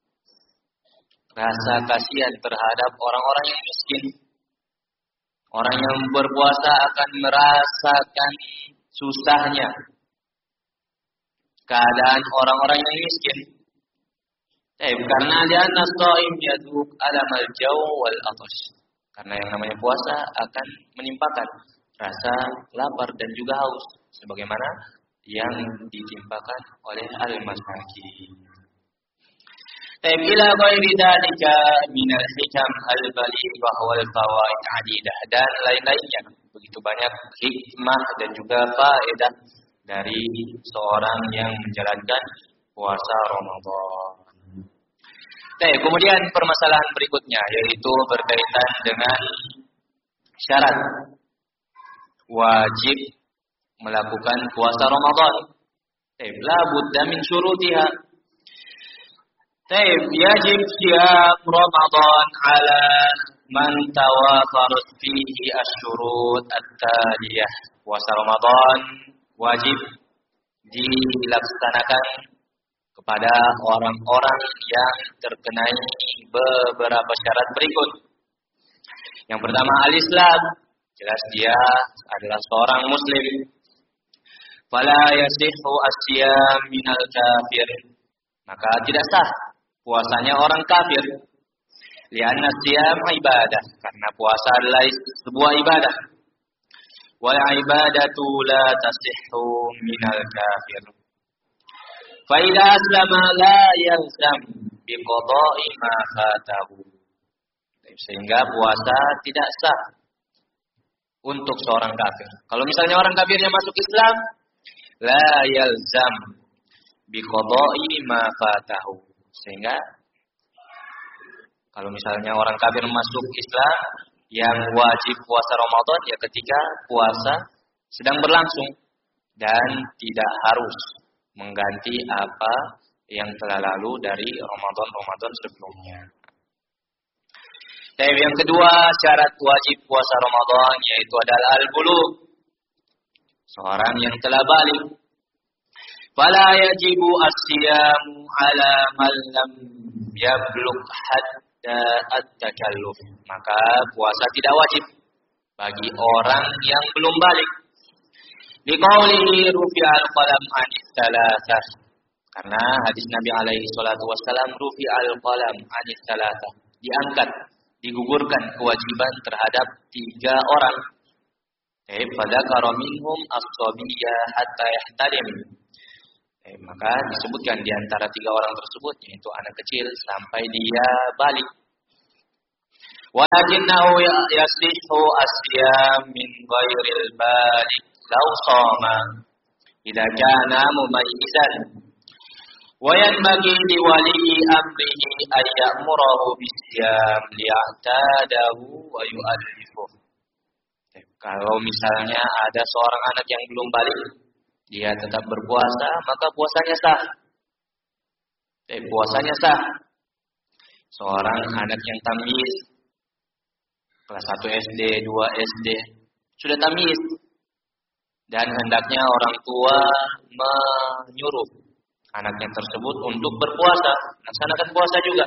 rasa kasihan terhadap orang-orang yang miskin. Orang yang berpuasa akan merasakan susahnya keadaan orang-orang yang miskin. Eh, karena dia as-shaim yadhuq alamal jaw wal 'atash. Karena yang namanya puasa akan menimpakan rasa lapar dan juga haus, sebagaimana yang ditimpakan oleh al-masakin. Ila ghairi dzalika minal hikam al-balighah wal fawaid 'adidah, dan lain-lainnya. Begitu banyak hikmah dan juga faedah dari seorang yang menjalankan puasa Ramadan. Baik, kemudian permasalahan berikutnya yaitu berkaitan dengan syarat wajib melakukan puasa Ramadan. Baik, la budda min syurutiha. Taib, yajib siyam Ramadan ala man tawafarat fihi asyurut at-taliyah. Puasa Ramadan wajib dilaksanakan kepada orang-orang yang terkenai beberapa syarat berikut. Yang pertama, al-Islam. Jelas dia adalah seorang muslim. Fala yasihhu as-siyam minal kafir. Maka tidak sah puasanya orang kafir. Lianna siyam ibadah, karena puasa adalah sebuah ibadah. Wal ibadatu la tasihhu minal kafir. Fa idza aslama la yalzam biqada'i ma fatahu. Sehingga puasa tidak sah untuk seorang kafir. Kalau misalnya orang kafirnya masuk Islam, la yalzam biqada'i ma fatahu. Sehingga kalau misalnya orang kafir masuk Islam, yang wajib puasa Ramadan ya ketika puasa sedang berlangsung dan tidak harus mengganti apa yang telah lalu dari Ramadan-Ramadan sebelumnya. Dan yang kedua, syarat wajib puasa Ramadan yaitu adalah al-bulugh. Seorang yang telah balik. Fala yajibu as-siyamu ala man lam yablugh hatta at-takalluf. Maka puasa tidak wajib bagi orang yang belum balik. Liqaulihi rufi'al qalam 'anis tsalatsah. Karena hadis Nabi alaihi salatu wasallam, rufi'al qalam 'anis tsalatsah. Diangkat, digugurkan kewajiban terhadap tiga orang. Eh, fadzakara minhum as-sabiyya hatta yahtalim. Eh, maka disebutkan di antara tiga orang tersebut, yaitu anak kecil sampai dia balik. Walakinnahu yaslihu asyam min ghairil balik law shama idza kana mumayyizan wa yanbaghi li wali amrihi ay ya'murahu bisyam liya'tadahu wa yu'allifuhu. Kalau misalnya ada seorang anak yang belum balik, dia tetap berpuasa, maka puasanya sah. Eh, puasanya sah. Seorang anak yang tamyiz, kelas satu S D, dua S D, sudah tamyiz. Dan hendaknya orang tua menyuruh anaknya tersebut untuk berpuasa, melaksanakan puasa juga.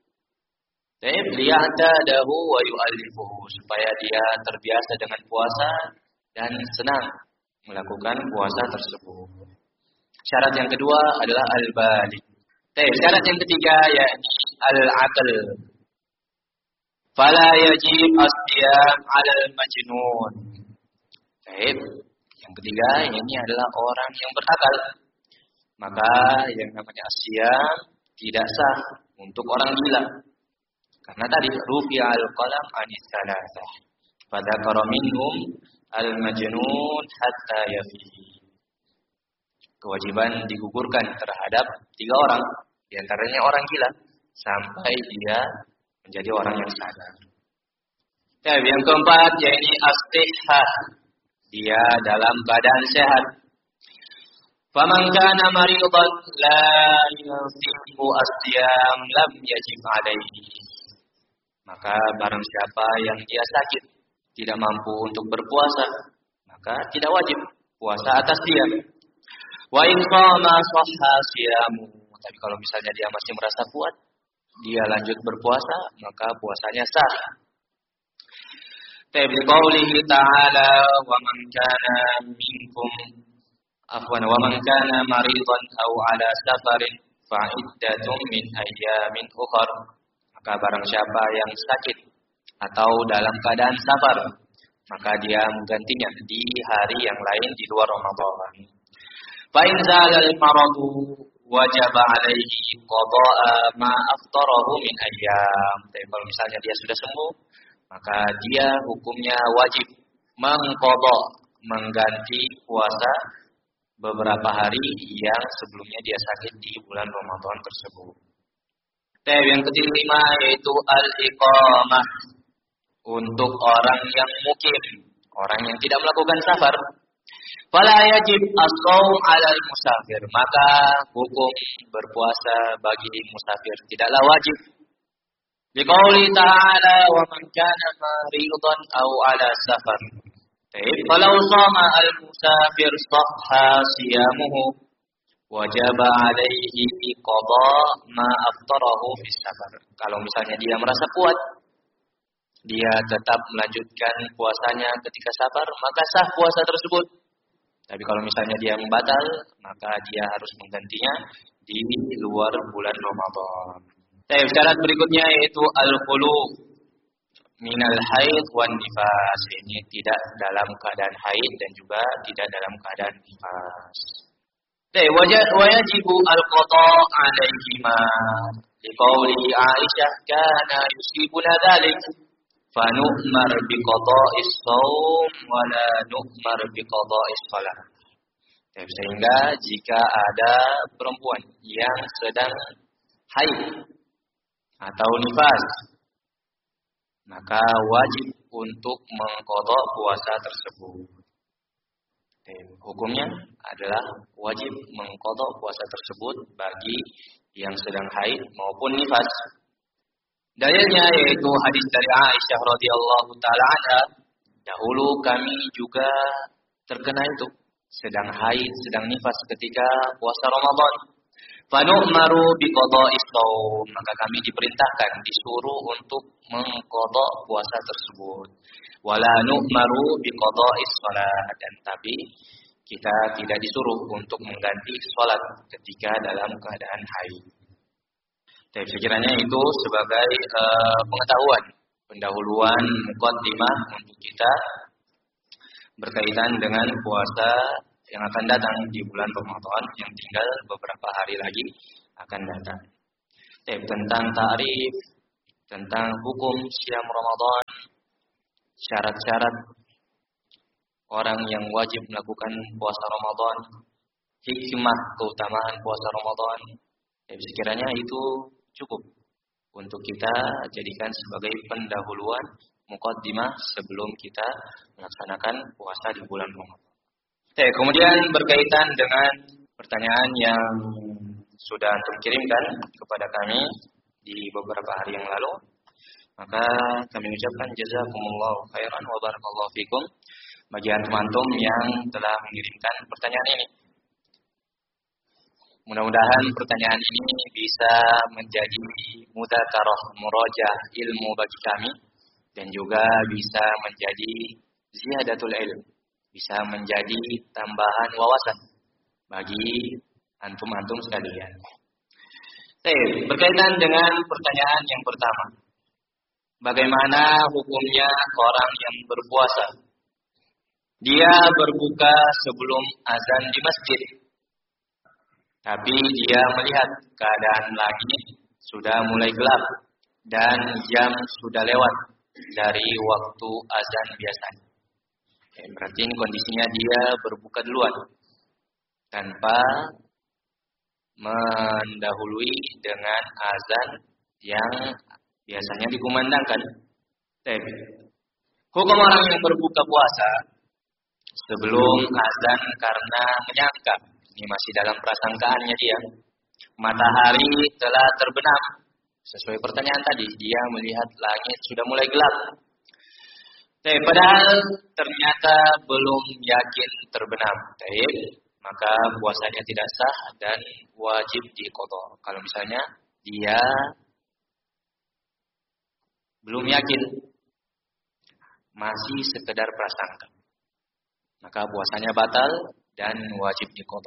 Liya'tadahu wa yu'allifuhu, supaya dia terbiasa dengan puasa dan senang melakukan puasa tersebut. Syarat yang kedua adalah al-balik. Syarat yang ketiga yakni al-aql. Fala yajib as-siyam 'ala al-majnun. Baik. Yang ketiga ini adalah orang yang berakal. Maka yang namanya as-siyam tidak sah untuk orang gila. Karena tadi rufi'al qalam 'anis salasah. Fadzakara minhum al-majnun hatta yafi. Kewajiban digugurkan terhadap tiga orang, di antaranya orang gila, sampai dia menjadi orang yang sadar. Ya, yang keempat yakni as-sihhah. Dia dalam keadaan sehat. Faman kana maridan la yasihu as-siyam lam yajib alaihi. Maka barang siapa yang dia sakit, tidak mampu untuk berpuasa, maka tidak wajib puasa atas dia. Wa in qama sahha siyamu. Tapi kalau misalnya dia masih merasa kuat, dia lanjut berpuasa, maka puasanya sah. Tabi qaulihi ta'ala wa man kana minkum afwan wa man kana maridan aw ala safarin fa iddatun min ayyamin ukhra. Maka barang siapa yang sakit atau dalam keadaan safar, maka dia menggantinya di hari yang lain di luar Ramadan. Fa in zalal maradu wajaba alaihi qada'a ma aftarahu min ayyam. Tapi kalau misalnya dia sudah sembuh, maka dia hukumnya wajib mengqada, mengganti puasa beberapa hari yang sebelumnya dia sakit di bulan Ramadan tersebut. Dan yang kelima yaitu al-iqamah, untuk orang yang mukim, orang yang tidak melakukan safar. Fala yajib as-shaum 'alal musafir, maka hukum berpuasa bagi musafir tidaklah wajib. Liqauli ta'ala wa man kana maridan aw 'ala safar. Falau shama al-musafir sahha siyamuhu wajaba alaihi qada ma aftarahu fi safar. Kalau misalnya dia merasa kuat, dia tetap melanjutkan puasanya ketika safar, maka sah puasa tersebut. Tapi kalau misalnya dia membatal, maka dia harus menggantinya di luar bulan Ramadan. Baik, syarat berikutnya yaitu al-khulu minal haid wan nifas. Ini tidak dalam keadaan haid dan juga tidak dalam keadaan nifas. Wajibu al-qada alaihima liqauli Aisyah kana yusibuna dzalik fa nu'mar bi qada'is shaum wa la nu'mar bi qada'is shalah. Sehingga jika ada perempuan yang sedang haid atau nifas, maka wajib untuk mengqada puasa tersebut. Dan hukumnya adalah wajib mengqada puasa tersebut bagi yang sedang haid maupun nifas. Dalilnya yaitu hadis dari Aisyah radhiyallahu taala anha, dahulu kami juga terkena itu, sedang haid, sedang nifas ketika puasa Ramadan. Fa nu'maru bi qada'is shaum, maka kami diperintahkan, disuruh untuk mengqada puasa tersebut. Wala nu'maru bi qada'is shalah, dan tapi kita tidak disuruh untuk mengganti salat ketika dalam keadaan haid. Tapi sekiranya itu sebagai uh, pengetahuan, pendahuluan muqaddimah untuk kita berkaitan dengan puasa yang akan datang di bulan Ramadan yang tinggal beberapa hari lagi akan datang. Eh, tentang ta'rif, tentang hukum siam Ramadan, syarat-syarat orang yang wajib melakukan puasa Ramadan, hikmah keutamaan puasa Ramadan. Eh, sekiranya itu cukup untuk kita jadikan sebagai pendahuluan muqaddimah sebelum kita melaksanakan puasa di bulan Ramadan. Eh, kemudian berkaitan dengan pertanyaan yang sudah antum kirimkan kepada kami di beberapa hari yang lalu, maka kami ucapkan jazakumullahu khairan wa barakallahu fikum bagi antum-antum yang telah mengirimkan pertanyaan ini. Mudah-mudahan pertanyaan ini bisa menjadi mudzakarah murajaah ilmu bagi kami dan juga bisa menjadi ziyadatul ilm, bisa menjadi tambahan wawasan bagi antum-antum sekalian. Baik, berkaitan dengan pertanyaan yang pertama. Bagaimana hukumnya orang yang berpuasa? Dia berbuka sebelum azan di masjid. Tapi dia melihat keadaan langit sudah mulai gelap dan jam sudah lewat dari waktu azan biasanya. Oke, berarti ini kondisinya dia berbuka duluan tanpa mendahului dengan azan yang biasanya dikumandangkan. Oke. Hukum orang yang berbuka puasa sebelum azan karena menyangka, ini masih dalam prasangkaannya dia, matahari telah terbenam. Sesuai pertanyaan tadi, dia melihat langit sudah mulai gelap. Tapi padahal ternyata belum yakin terbenam. Tapi, maka puasanya tidak sah dan wajib diqadha. Kalau misalnya dia belum yakin, masih sekedar prasangka, maka puasanya batal dan wajib diqadha.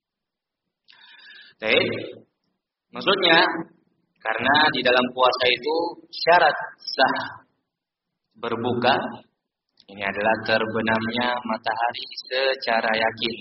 Baik, maksudnya karena di dalam puasa itu syarat sah berbuka ini adalah terbenamnya matahari secara yakin.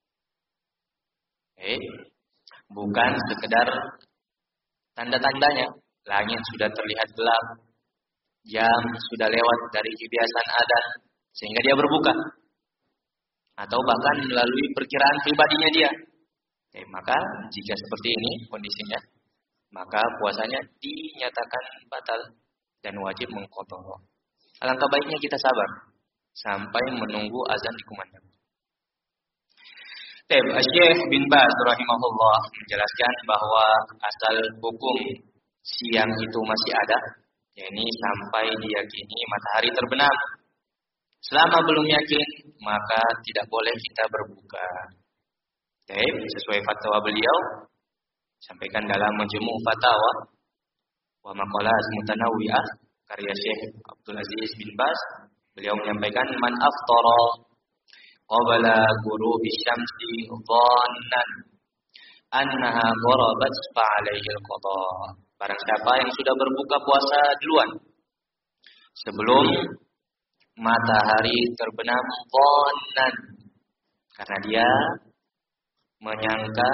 Baik, bukan sekedar tanda-tandanya, langit sudah terlihat gelap, jam sudah lewat dari kebiasaan adat sehingga dia berbuka, atau bahkan melalui perkiraan pribadinya dia. Eh, maka jika seperti ini kondisinya, maka puasanya dinyatakan batal dan wajib mengqadha. Alangkah baiknya kita sabar sampai menunggu azan dikumandangkan. Syekh bin Baz rahimahullah menjelaskan bahwa asal hukum siang itu masih ada, yakni sampai diyakini matahari terbenam. Selama belum yakin, maka tidak boleh kita berbuka. Baik, sesuai fatwa beliau, sampaikan dalam Majmu' Fatawa wa Maqalat Mutanawwi'ah karya Syekh Abdul Aziz bin Baz. Beliau menyampaikan man aftara qabla ghurubi syamsi dhannan annaha gharabat fa alaihi al-qadha. Barang siapa yang sudah berbuka puasa duluan sebelum matahari terbenam dhannan, karena dia menyangka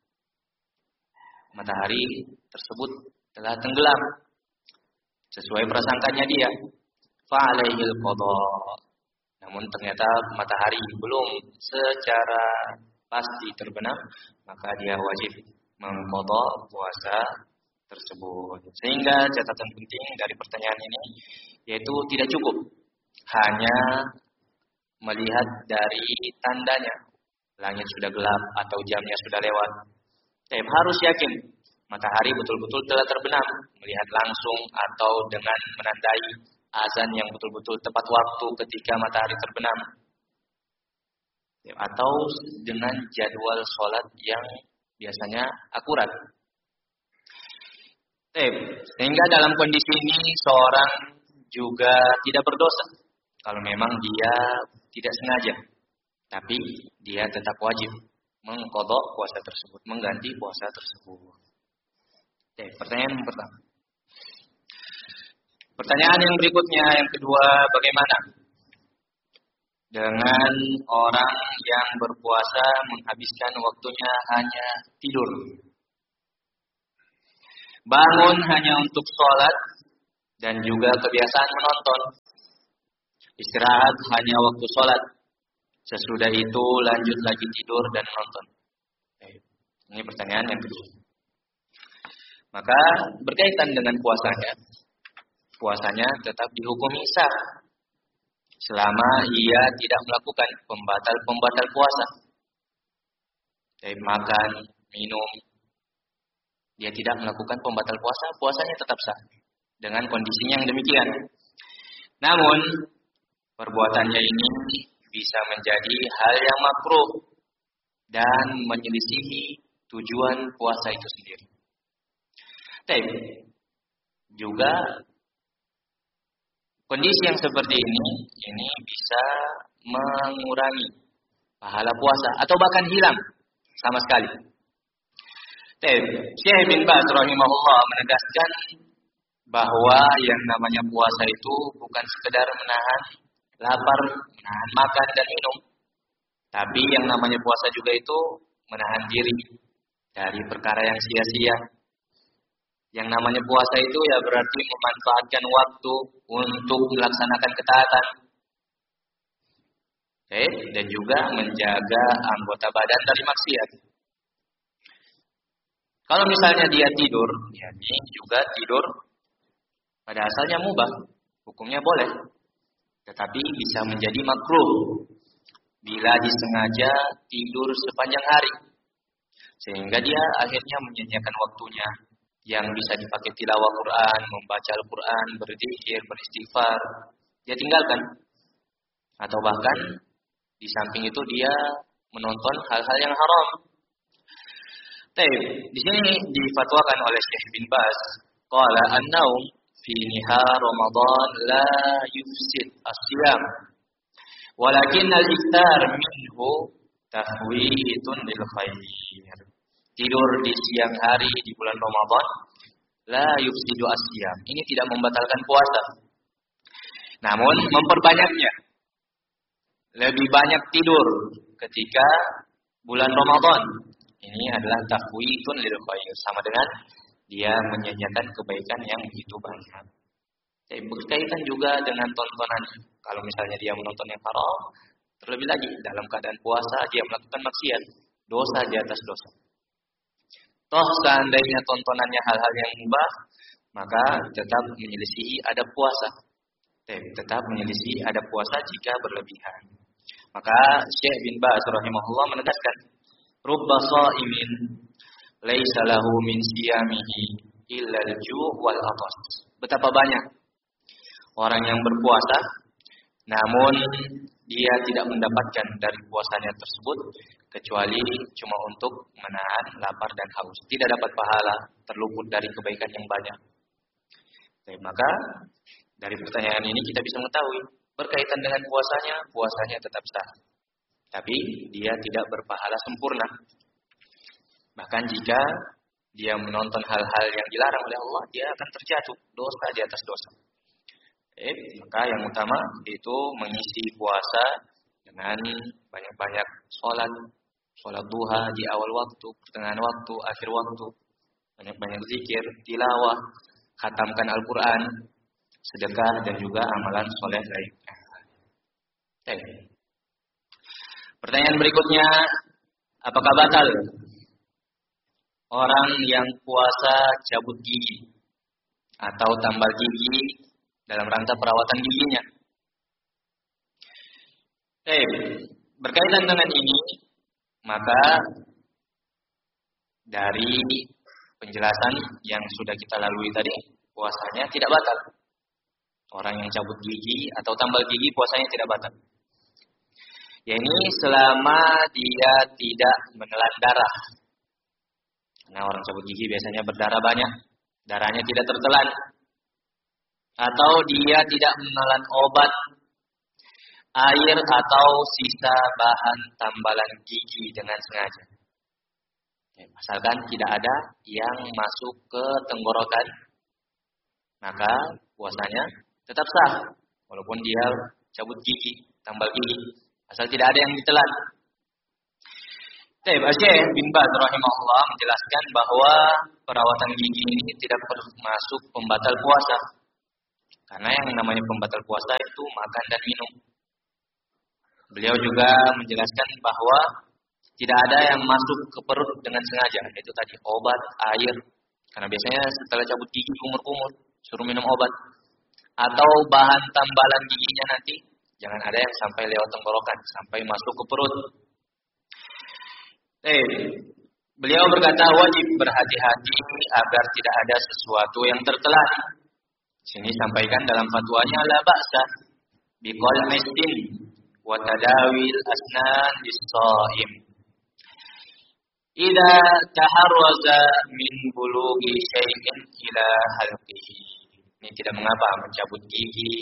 matahari tersebut telah tenggelam sesuai prasangkanya dia, fa alaihi al-qadha. Namun ternyata matahari belum secara pasti terbenam, maka dia wajib mengqadha puasa tersebut. Sehingga catatan penting dari pertanyaan ini yaitu tidak cukup hanya melihat dari tandanya, langit sudah gelap atau jamnya sudah lewat. Tapi harus yakin matahari betul-betul telah terbenam, melihat langsung atau dengan menandai azan yang betul-betul tepat waktu ketika matahari terbenam, atau dengan jadwal sholat yang biasanya akurat. Sehingga dalam kondisi ini seorang juga tidak berdosa kalau memang dia tidak sengaja, tapi dia tetap wajib mengqadha puasa tersebut, mengganti puasa tersebut. Oke, pertanyaan yang pertama. Pertanyaan yang berikutnya, yang kedua, bagaimana dengan orang yang berpuasa menghabiskan waktunya hanya tidur. Bangun hanya untuk sholat dan juga kebiasaan menonton. Istirahat hanya waktu sholat. Sesudah itu lanjut lagi tidur dan menonton. Ini pertanyaan yang kedua. Maka berkaitan dengan puasanya. Puasanya tetap dihukumi sah selama ia tidak melakukan pembatal-pembatal puasa. Dari makan, minum, dia tidak melakukan pembatal puasa, puasanya tetap sah dengan kondisinya yang demikian. Namun perbuatannya ini bisa menjadi hal yang makruh dan menyelisihi tujuan puasa itu sendiri. Tapi juga kondisi yang seperti ini ini bisa mengurangi pahala puasa atau bahkan hilang sama sekali. Syekh bin Baz rahimahullah menegaskan bahwa yang namanya puasa itu bukan sekedar menahan lapar, menahan makan dan minum. Tapi yang namanya puasa juga itu menahan diri dari perkara yang sia-sia. Yang namanya puasa itu ya berarti memanfaatkan waktu untuk melaksanakan ketaatan. Oke, dan juga menjaga anggota badan dari maksiat. Kalau misalnya dia tidur, ya ini juga tidur pada asalnya mubah, hukumnya boleh. Tetapi bisa menjadi makruh bila disengaja tidur sepanjang hari. Sehingga dia akhirnya menyanyiakan waktunya yang bisa dipakai tilawah Quran, membaca Al-Quran, berzikir, beristighfar. Dia tinggalkan. Atau bahkan di samping itu dia menonton hal-hal yang haram. Baik, di sini difatwakan oleh Syekh bin Baz, qala an-naum fi nihar Ramadan la yufsid as-siyam. Walakin al-iftar minhu tafwitun lil khair. Tidur di siang hari di bulan Ramadan la yufsidu as-siyam. Ini tidak membatalkan puasa. Namun memperbanyaknya. Lebih banyak tidur ketika bulan Ramadan. Ini adalah tafwitun lil khair, sama dengan dia menyanyiakan kebaikan yang begitu banyak. Jadi berkaitan juga dengan tontonan. Kalau misalnya dia menonton yang haram, terlebih lagi dalam keadaan puasa dia melakukan maksiat, dosa di atas dosa. Toh seandainya tontonannya hal-hal yang mubah, maka tetap menyelisihi adab puasa. Tetap menyelisihi adab puasa jika berlebihan. Maka Syekh bin Baz rahimahullah menegaskan, rubba sha'imin laisa lahu min siyamihi illa al-ju' wal 'atas. Betapa banyak orang yang berpuasa namun dia tidak mendapatkan dari puasanya tersebut kecuali cuma untuk menahan lapar dan haus. Tidak dapat pahala, terluput dari kebaikan yang banyak. Jadi, maka dari pertanyaan ini kita bisa mengetahui berkaitan dengan puasanya, puasanya tetap sah. Tapi dia tidak berpahala sempurna. Bahkan jika dia menonton hal-hal yang dilarang oleh Allah, dia akan terjatuh dosa di atas dosa. Eh, maka yang utama itu mengisi puasa dengan banyak-banyak sholat, sholat duha di awal waktu, pertengahan waktu, akhir waktu, banyak-banyak zikir, tilawah, khatamkan Al-Quran, sedekah dan juga amalan soleh lainnya. Eh. Pertanyaan berikutnya, apakah batal orang yang puasa cabut gigi atau tambal gigi dalam rangka perawatan giginya? Eh, berkaitan dengan ini, maka dari penjelasan yang sudah kita lalui tadi, puasanya tidak batal. Orang yang cabut gigi atau tambal gigi puasanya tidak batal. Ya ini selama dia tidak menelan darah. Nah orang cabut gigi biasanya berdarah banyak, darahnya tidak tertelan. Atau dia tidak menelan obat, air atau sisa bahan tambalan gigi dengan sengaja. Ya, asalkan tidak ada yang masuk ke tenggorokan, maka puasanya tetap sah. Walaupun dia cabut gigi, tambal gigi, asal tidak ada yang ditelan. Baik, Syekh bin Baz rahimahullah menjelaskan bahwa perawatan gigi ini tidak termasuk pembatal puasa. Karena yang namanya pembatal puasa itu makan dan minum. Beliau juga menjelaskan bahwa tidak ada yang masuk ke perut dengan sengaja, itu tadi obat, air. Karena biasanya setelah cabut gigi kumur-kumur, suruh minum obat. Atau bahan tambalan giginya nanti, jangan ada yang sampai lewat tenggorokan, sampai masuk ke perut. Eh, beliau berkata wajib berhati-hati agar tidak ada sesuatu yang tertelan. Sini sampaikan dalam fatwanya la ba'sa biqal mistin wa tadawil asnan lis-shaim. Idza taharraza min bulughi syai'in ila halqihi. Ini tidak mengapa mencabut gigi